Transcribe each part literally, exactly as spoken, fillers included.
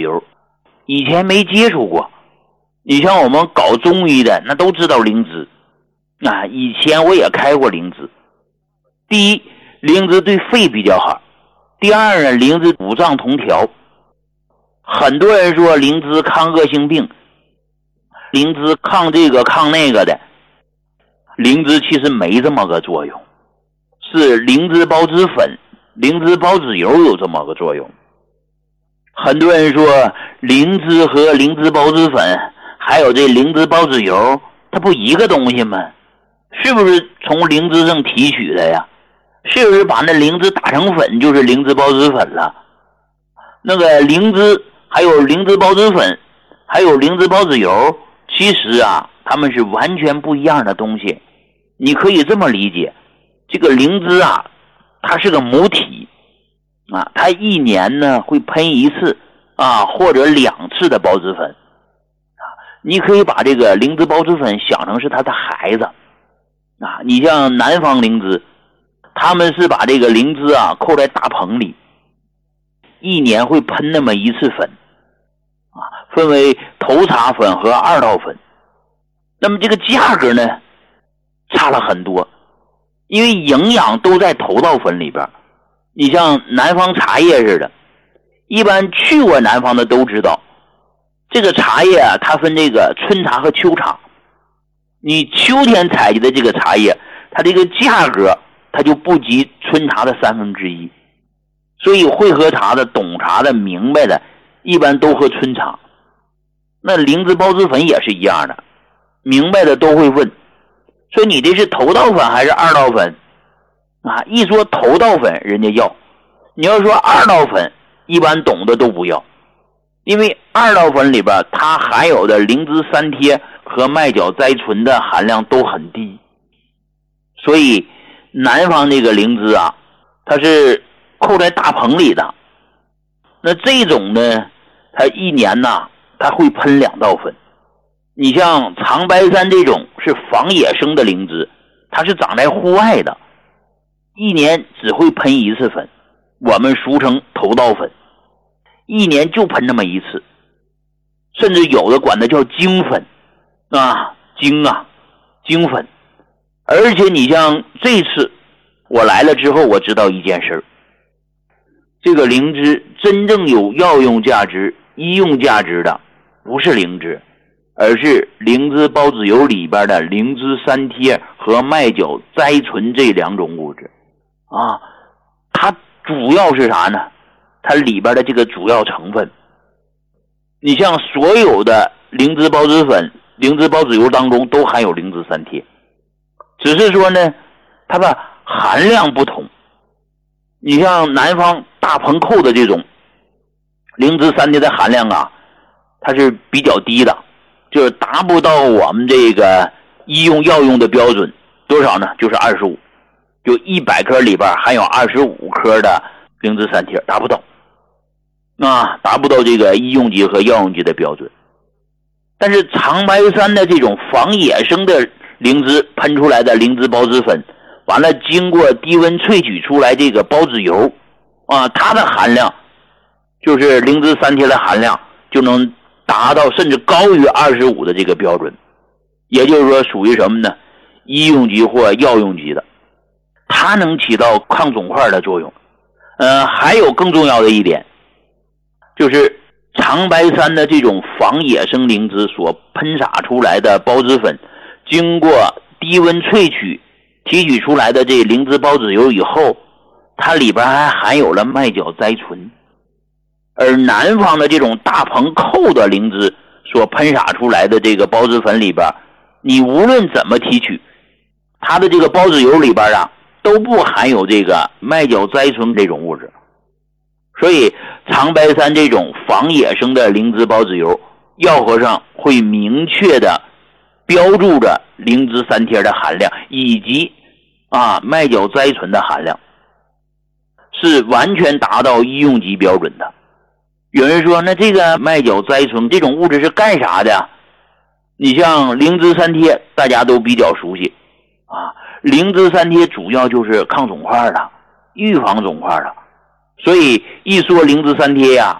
油，以前没接触过。你像我们搞中医的那都知道灵芝啊，以前我也开过灵芝。第一，灵芝对肺比较好；第二呢，灵芝五脏同调。很多人说灵芝抗恶性病，灵芝抗这个抗那个的，灵芝其实没这么个作用，是灵芝孢子粉、灵芝孢子油有这么个作用。很多人说灵芝和灵芝孢子粉还有这灵芝孢子油它不一个东西吗？是不是从灵芝上提取的呀？是不是把那灵芝打成粉就是灵芝孢子粉了？那个灵芝还有灵芝孢子粉还有灵芝孢子油，其实啊它们是完全不一样的东西。你可以这么理解，这个灵芝啊它是个母体啊，它一年呢会喷一次啊或者两次的孢子粉啊，你可以把这个灵芝孢子粉想成是它的孩子啊。你像南方灵芝，他们是把这个灵芝啊扣在大棚里，一年会喷那么一次粉啊，分为头茬粉和二道粉。那么这个价格呢差了很多，因为营养都在头道粉里边。你像南方茶叶似的，一般去过南方的都知道，这个茶叶啊它分这个春茶和秋茶。你秋天采集的这个茶叶，它这个价格它就不及春茶的三分之一，所以会喝茶的、懂茶的、明白的一般都喝春茶。那灵芝孢子粉也是一样的，明白的都会问说你这是头道粉还是二道粉啊？一说头道粉人家要，你要说二道粉一般懂的都不要，因为二道粉里边它含有的灵芝三萜和麦角甾醇的含量都很低，所以南方那个灵芝啊它是扣在大棚里的。那这种呢它一年呐它会喷两道粉。你像长白山这种是仿野生的灵芝，它是长在户外的，一年只会喷一次粉，我们俗称头道粉，一年就喷那么一次，甚至有的管它叫精粉啊，精啊，精粉。而且你像这次我来了之后，我知道一件事，这个灵芝真正有药用价值、医用价值的不是灵芝，而是灵芝孢子油里边的灵芝三萜和麦角甾醇这两种物质啊。它主要是啥呢？它里边的这个主要成分，你像所有的灵芝孢子粉、灵芝孢子油当中都含有灵芝三萜，只是说呢它的含量不同。你像南方大棚扣的这种灵芝三萜的含量啊，它是比较低的，就是达不到我们这个医用药用的标准。多少呢？就是二十五，就一百克里边含有二十五克的灵芝三萜，达不到啊，达不到这个医用级和药用级的标准。但是长白山的这种仿野生的灵芝喷出来的灵芝孢子粉，完了经过低温萃取出来这个孢子油啊，它的含量就是灵芝三萜的含量就能达到甚至高于二十五的这个标准，也就是说属于什么呢？医用级或药用级的，它能起到抗肿块的作用。呃，还有更重要的一点，就是长白山的这种仿野生灵芝所喷洒出来的孢子粉，经过低温萃取提取出来的这灵芝孢子油以后，它里边还含有了麦角甾醇。而南方的这种大棚扣的灵芝所喷洒出来的这个孢子粉里边，你无论怎么提取，它的这个孢子油里边啊都不含有这个麦角甾醇这种物质。所以长白山这种仿野生的灵芝孢子油，药盒上会明确的标注着灵芝三萜的含量以及啊麦角甾醇的含量，是完全达到医用级标准的。有人说那这个麦角甾醇这种物质是干啥的？你像灵芝三萜大家都比较熟悉啊，灵芝三萜主要就是抗肿块的，预防肿块的。所以一说灵芝三萜呀，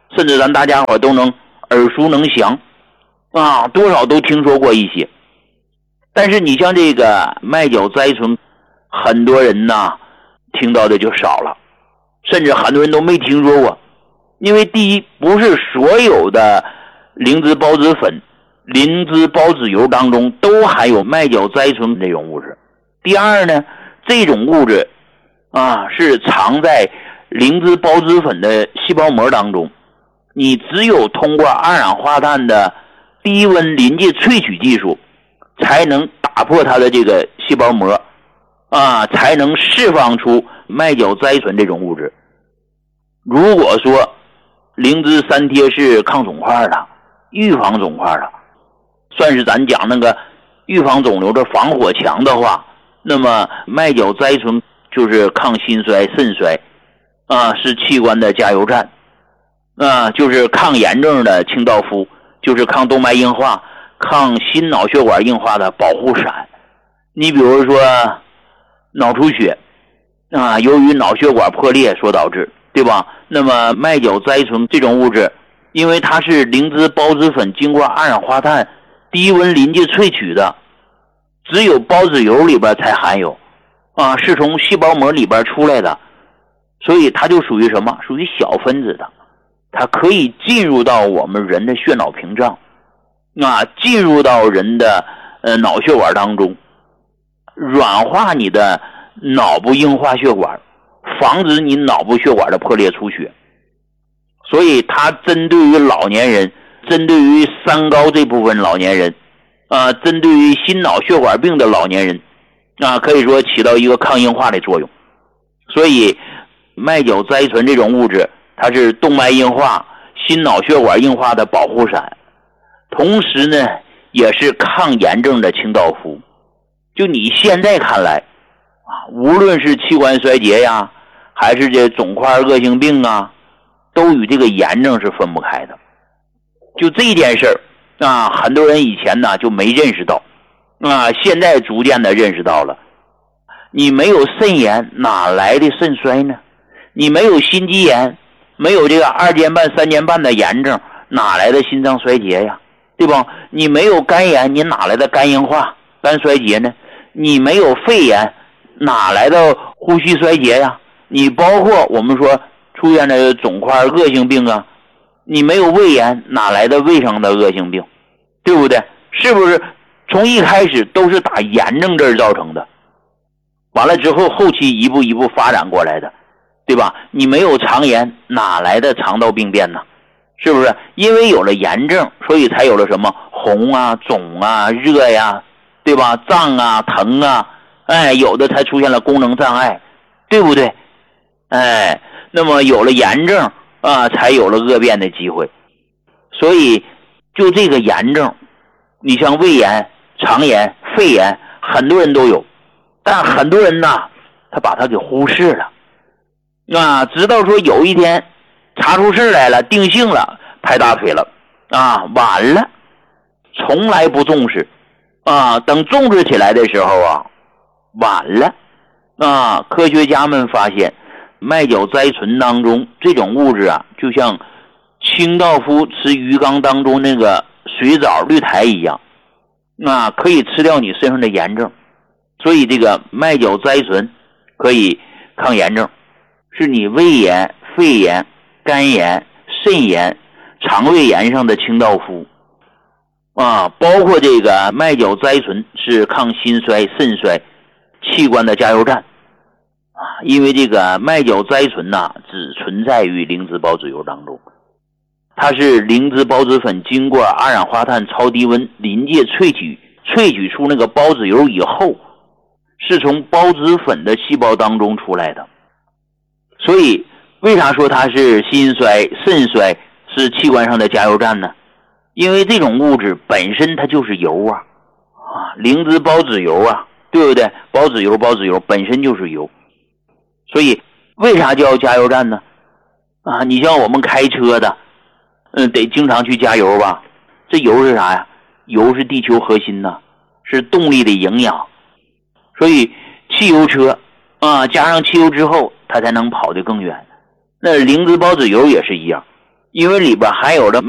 甚至咱大家伙都能耳熟能详啊，多少都听说过一些。但是你像这个麦角甾醇，很多人呢听到的就少了，甚至很多人都没听说过。因为第一，不是所有的灵芝孢子粉、灵芝孢子油当中都含有麦角甾醇这种物质。第二呢，这种物质啊是藏在灵芝孢子粉的细胞膜当中，你只有通过二氧化碳的低温临界萃取技术，才能打破它的这个细胞膜啊，才能释放出麦角甾醇这种物质。如果说灵芝三萜是抗肿块的，预防肿块的，算是咱讲那个预防肿瘤的防火墙的话，那么麦角甾醇就是抗心衰肾衰啊，是器官的加油站啊，就是抗炎症的清道夫，就是抗动脉硬化、抗心脑血管硬化的保护伞。你比如说脑出血啊，由于脑血管破裂所导致，对吧？那么麦角甾醇这种物质，因为它是灵芝孢子粉经过二氧化碳低温临界萃取的，只有孢子油里边才含有啊，是从细胞膜里边出来的，所以它就属于什么？属于小分子的，它可以进入到我们人的血脑屏障啊，进入到人的呃脑血管当中，软化你的脑部硬化血管，防止你脑部血管的破裂出血。所以它针对于老年人，针对于三高这部分老年人啊，针对于心脑血管病的老年人啊，可以说起到一个抗硬化的作用。所以麦角甾醇这种物质，它是动脉硬化、心脑血管硬化的保护伞，同时呢也是抗炎症的清道夫。就你现在看来啊，无论是器官衰竭呀，还是这肿块恶性病啊，都与这个炎症是分不开的。就这件事儿啊，很多人以前呢就没认识到啊，现在逐渐的认识到了。你没有肾炎，哪来的肾衰呢？你没有心肌炎，没有这个二尖瓣三尖瓣的炎症，哪来的心脏衰竭呀？对吧？你没有肝炎，你哪来的肝硬化、肝衰竭呢？你没有肺炎，哪来的呼吸衰竭呀？你包括我们说出现的肿块恶性病啊，你没有胃炎，哪来的胃上的恶性病？对不对？是不是从一开始都是打炎症这儿造成的，完了之后后期一步一步发展过来的，对吧？你没有肠炎，哪来的肠道病变呢？是不是因为有了炎症，所以才有了什么红啊、肿啊、热呀，对吧？胀啊、疼啊，哎，有的才出现了功能障碍，对不对？哎，那么有了炎症啊，才有了恶变的机会。所以就这个炎症，你像胃炎、肠炎、肺炎，很多人都有，但很多人呢，他把它给忽视了啊，直到说有一天查出事来了，定性了，拍大腿了啊，晚了，从来不重视啊，等重视起来的时候啊，晚了啊。科学家们发现麦角甾醇当中这种物质啊，就像清道夫吃鱼缸当中那个水藻绿苔一样啊，可以吃掉你身上的炎症。所以这个麦角甾醇可以抗炎症，是你胃炎、肺炎、肝炎、肾炎、肠胃炎上的清道夫啊，包括这个麦角甾醇是抗心衰肾衰器官的加油站啊，因为这个麦角甾醇呐、啊，只存在于灵芝孢子油当中，它是灵芝孢子粉经过二氧化碳超低温临界萃取萃取出那个孢子油以后，是从孢子粉的细胞当中出来的。所以为啥说它是心衰肾衰，是器官上的加油站呢？因为这种物质本身它就是油啊，啊，灵芝孢子油啊，对不对？孢子油孢子油本身就是油，所以为啥叫加油站呢？啊，你像我们开车的嗯，得经常去加油吧，这油是啥呀？油是地球核心呐，是动力的营养。所以汽油车啊，加上汽油之后它才能跑得更远。那灵芝孢子油也是一样， 因为里边含有了